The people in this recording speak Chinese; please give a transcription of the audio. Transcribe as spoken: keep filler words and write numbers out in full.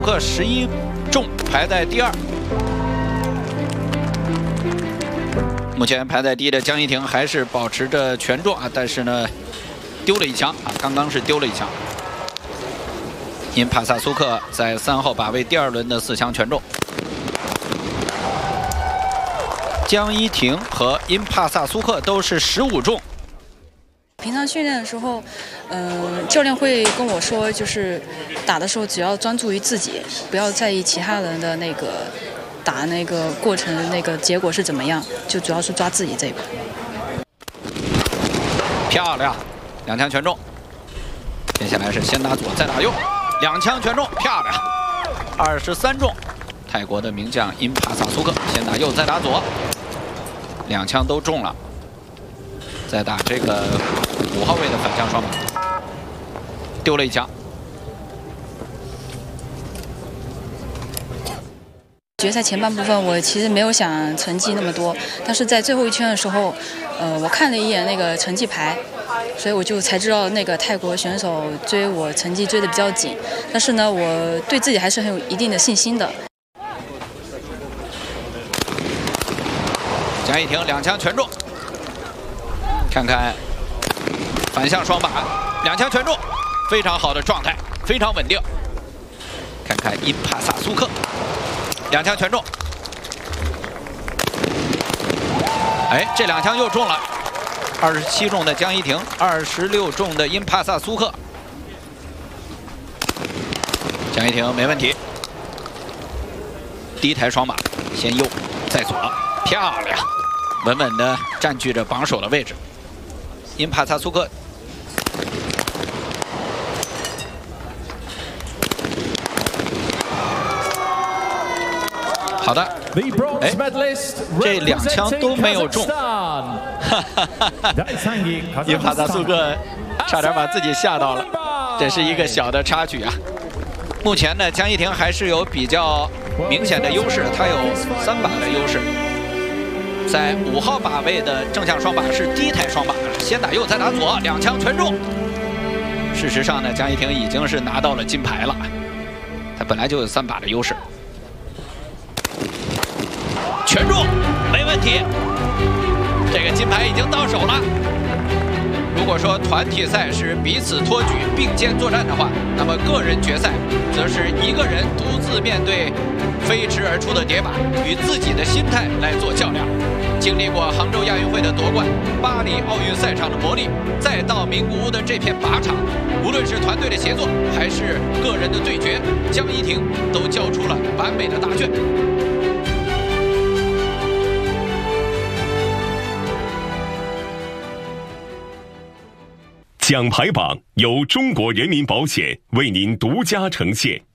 克十一中，排在第二。目前排在第一的江一婷还是保持着权重啊，但是呢，丢了一枪啊，刚刚是丢了一枪。因帕萨苏克在三号把位第二轮的四枪全中。江一婷和因帕萨苏克都是十五中。 平常训练的时候，嗯、呃，教练会跟我说，就是打的时候只要专注于自己，不要在意其他人的那个打那个过程那个结果是怎么样，就主要是抓自己这一块。 漂亮，两枪全中。接下来是先打左再打右，两枪全中，漂亮，二十三中。泰国的名将因帕萨苏克先打右再打左，两枪都中了。 再打这个五号位的反向双马，丢了一枪。 决赛前半部分我其实没有想成绩那么多，但是在最后一圈的时候，呃，我看了一眼那个成绩牌，所以我就才知道那个泰国选手追我成绩追得比较紧。但是呢，我对自己还是很有一定的信心的。 江一婷两枪全中。 看看反向双把，两枪全中，非常好的状态，非常稳定。看看因帕萨苏克，两枪全中。哎，这两枪又中了，二十七中的江一婷，二十六中的因帕萨苏克。江一婷没问题，第一台双把，先右再左，漂亮，稳稳的占据着榜首的位置。 因帕萨苏克，好的，哎，这两枪都没有中，哈哈哈哈！因帕萨苏克差点把自己吓到了，这是一个小的插曲啊。目前呢，江一婷还是有比较明显的优势，她有三把的优势。 在五号把位的正向双把是第一台双把，先打右再打左，两枪全中。事实上呢，江一婷已经是拿到了金牌了，她本来就有三把的优势，全中，没问题。这个金牌已经到手了。如果说团体赛是彼此托举、并肩作战的话，那么个人决赛则是一个人独自面对飞驰而出的铁板，与自己的心态来做较量。 经历过杭州亚运会的夺冠、巴黎奥运赛场的磨砺，再到名古屋的这片靶场，无论是团队的协作还是个人的对决，江一婷都交出了完美的答卷。 奖牌榜由中国人民保险为您独家呈现。